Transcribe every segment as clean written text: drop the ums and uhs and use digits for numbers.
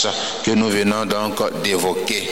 tâche que nous venons donc d'évoquer.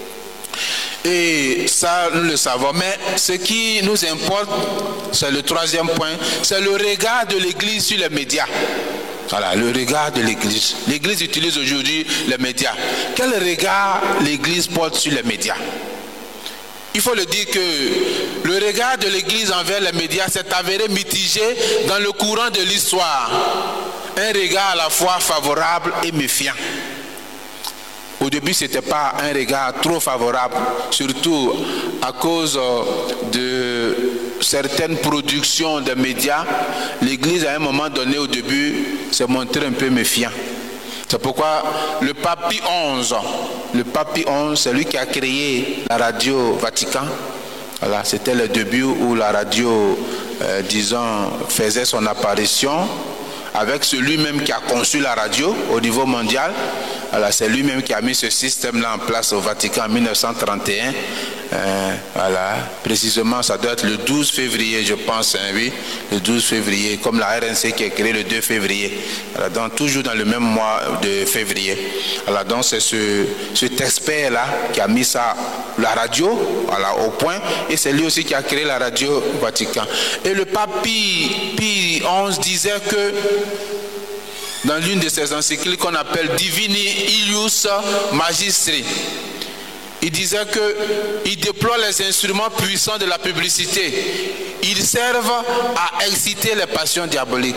Et ça, nous le savons. Mais ce qui nous importe, c'est le troisième point, c'est le regard de l'Église sur les médias. Voilà, le regard de l'Église. L'Église utilise aujourd'hui les médias. Quel regard l'Église porte sur les médias? Il faut le dire que le regard de l'Église envers les médias s'est avéré mitigé dans le courant de l'histoire. Un regard à la fois favorable et méfiant. Au début, ce n'était pas un regard trop favorable, surtout à cause de certaines productions de médias. L'Église, à un moment donné, au début, s'est montrée un peu méfiant. C'est pourquoi le pape Pie XI, c'est lui qui a créé la radio Vatican. Voilà, c'était le début où la radio, disons, faisait son apparition avec celui même qui a conçu la radio au niveau mondial. Voilà, c'est lui-même qui a mis ce système-là en place au Vatican en 1931. Voilà, précisément, ça doit être le 12 février, je pense, hein, oui, le 12 février, comme la RNC qui est créée le 2 février. Voilà, donc toujours dans le même mois de février. Voilà, donc c'est cet expert-là qui a mis ça, la radio, voilà, au point, et c'est lui aussi qui a créé la radio Vatican. Et le pape Pie XI disait que dans l'une de ses encycliques qu'on appelle Divini Ilius Magistri, il disait qu'il déploie les instruments puissants de la publicité. Ils servent à exciter les passions diaboliques.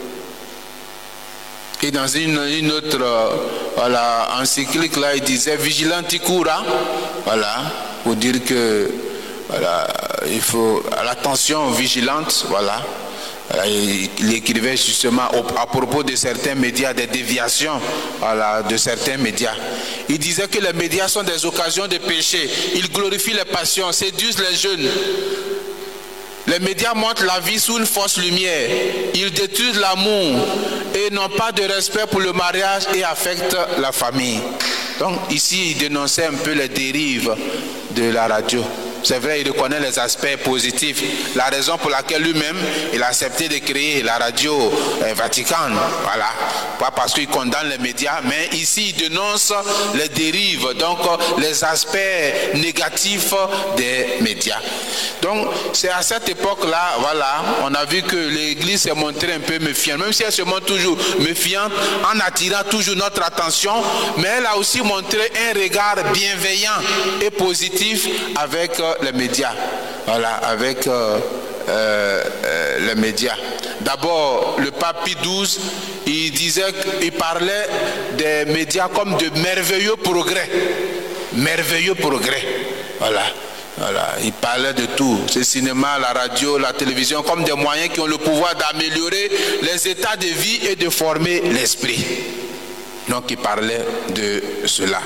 Et dans une autre voilà, encyclique, là, il disait Vigilanti cura, voilà, pour dire que voilà, il faut l'attention vigilante, voilà. Il écrivait justement à propos de certains médias, des déviations, voilà, de certains médias. Il disait que les médias sont des occasions de péché. Ils glorifient les passions, séduisent les jeunes. Les médias montrent la vie sous une fausse lumière. Ils détruisent l'amour et n'ont pas de respect pour le mariage et affectent la famille. Donc ici, il dénonçait un peu les dérives de la radio. C'est vrai, il reconnaît les aspects positifs. La raison pour laquelle lui-même, il a accepté de créer la radio Vatican. Voilà. Pas parce qu'il condamne les médias, mais ici, il dénonce les dérives, donc les aspects négatifs des médias. Donc, c'est à cette époque-là, voilà, on a vu que l'Église s'est montrée un peu méfiante. Même si elle se montre toujours méfiante, en attirant toujours notre attention, mais elle a aussi montré un regard bienveillant et positif avec les médias, voilà, avec les médias. D'abord, le pape Pie XII, il parlait des médias comme de merveilleux progrès, voilà. Voilà, il parlait de tout, le cinéma, la radio, la télévision, comme des moyens qui ont le pouvoir d'améliorer les états de vie et de former l'esprit. Donc, il parlait de cela.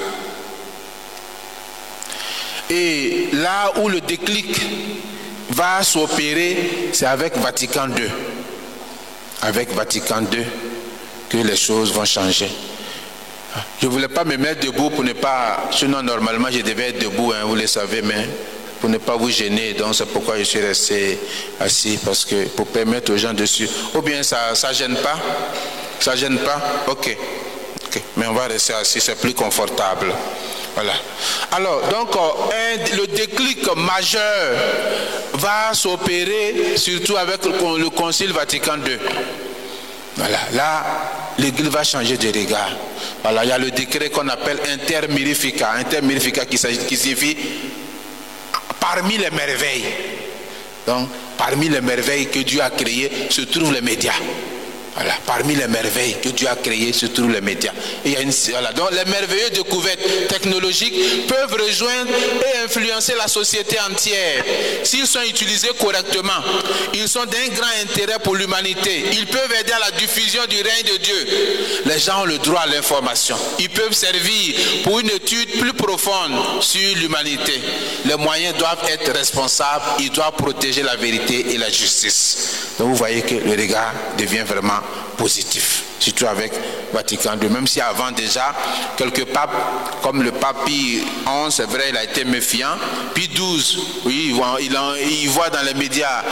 Et là où le déclic va s'opérer, c'est avec Vatican II. Avec Vatican II que les choses vont changer. Je ne voulais pas me mettre debout pour ne pas... Sinon, normalement, je devais être debout, hein, vous le savez, mais pour ne pas vous gêner. Donc, c'est pourquoi je suis resté assis, parce que pour permettre aux gens de suivre. Ou bien, ça ne gêne pas? Ça ne gêne pas? Ok. Mais on va rester assis, c'est plus confortable. Voilà. Alors, donc, le déclic majeur va s'opérer surtout avec le Concile Vatican II. Voilà. Là, l'Église va changer de regard. Voilà. Il y a le décret qu'on appelle Inter Mirifica. Inter Mirifica qui signifie parmi les merveilles. Donc, parmi les merveilles que Dieu a créées se trouvent les médias. Voilà, parmi les merveilles que Dieu a créées se trouvent les médias. Et il y a voilà, donc les merveilleuses découvertes technologiques peuvent rejoindre et influencer la société entière. S'ils sont utilisés correctement, ils sont d'un grand intérêt pour l'humanité. Ils peuvent aider à la diffusion du règne de Dieu. Les gens ont le droit à l'information. Ils peuvent servir pour une étude plus profonde sur l'humanité. Les moyens doivent être responsables. Ils doivent protéger la vérité et la justice. Donc vous voyez que le regard devient vraiment positif, surtout avec Vatican II, même si avant déjà, quelques papes, comme le pape Pie XI, c'est vrai, il a été méfiant. Pie XII, oui, il voit dans les médias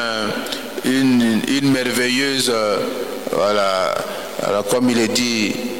une merveilleuse, voilà, alors comme il est dit,